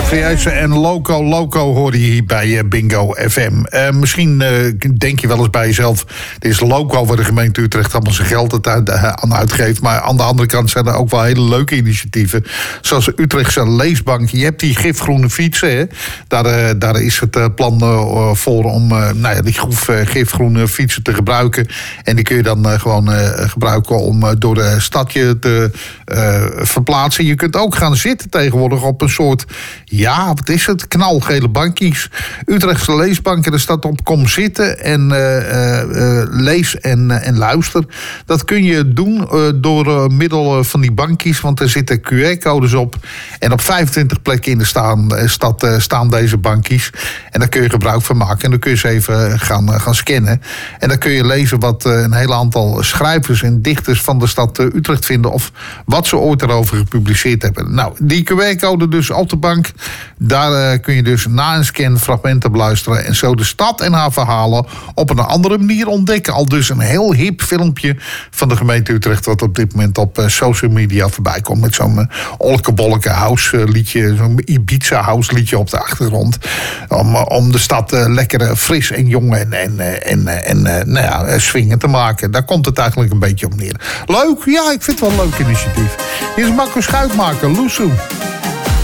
Creation en Loco hoorde je hier bij Bingo FM. Misschien denk je wel eens bij jezelf, dit is Loco waar de gemeente Utrecht allemaal zijn geld aan uitgeeft. Maar aan de andere kant zijn er ook wel hele leuke initiatieven. Zoals de Utrechtse Leesbank. Je hebt die gifgroene fietsen. Hè? Daar is het plan voor om die gifgroene fietsen te gebruiken. En die kun je dan gewoon gebruiken om door de stadje te verplaatsen. Je kunt ook gaan zitten tegenwoordig op een soort, wat is het? Knalgele bankjes. Utrechtse Leesbank, er staat op kom zitten en lees en luister. Dat kun je doen door middel van die bankjes, want er zitten QR-codes op. En op 25 plekken in de stad staan deze bankjes. En daar kun je gebruik van maken. En dan kun je ze even gaan scannen. En dan kun je lezen wat een heel aantal schrijvers en dichters van de stad Utrecht vinden, of wat ze ooit erover gepubliceerd hebben. Nou, die QR-code dus op de bank, daar kun je dus na een scan fragmenten beluisteren en zo de stad en haar verhalen op een andere manier ontdekken. Al dus een heel hip filmpje van de gemeente Utrecht, wat op dit moment op social media voorbij komt met zo'n olkebolke house liedje, zo'n Ibiza house liedje op de achtergrond. Om de stad lekker fris en jong en swingen te maken. Daar komt het eigenlijk een beetje op neer. Leuk? Ja, ik vind het wel een leuk initiatief. Hier is Marco Schuitmaker, Loesoe.